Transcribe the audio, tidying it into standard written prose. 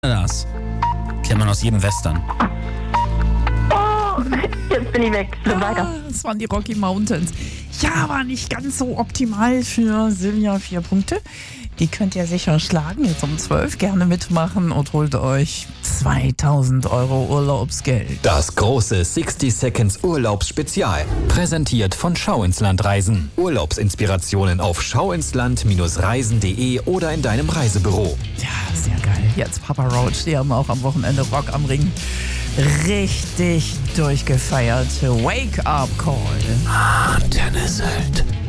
Das kennt man aus jedem Western. Oh, jetzt bin ich weg. So weiter. Das waren die Rocky Mountains. Ja, war nicht ganz so optimal für Silvia. 4 Punkte. Die könnt ihr sicher schlagen. Jetzt um 12 gerne mitmachen und holt euch 2000 Euro Urlaubsgeld. Das große 60 Seconds Urlaubsspezial. Präsentiert von Schau ins Land Reisen. Urlaubsinspirationen auf schauinsland-reisen.de oder in deinem Reisebüro. Ja, sehr geil. Jetzt Papa Roach, die haben auch am Wochenende Rock am Ring richtig durchgefeiert. Wake Up Call. Antenne Sylt.